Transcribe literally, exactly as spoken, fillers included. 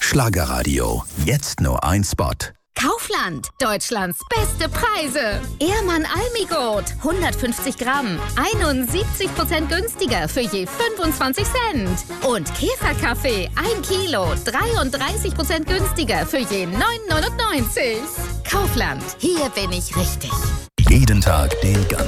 Schlagerradio. Jetzt nur ein Spot. Kaufland. Deutschlands beste Preise. Ehrmann Almigurt. hundertfünfzig Gramm. einundsiebzig Prozent günstiger für je fünfundzwanzig Cent. Und Käferkaffee. ein Kilo. dreiunddreißig Prozent günstiger für je neun neunundneunzig. Kaufland. Hier bin ich richtig. Jeden Tag den ganzen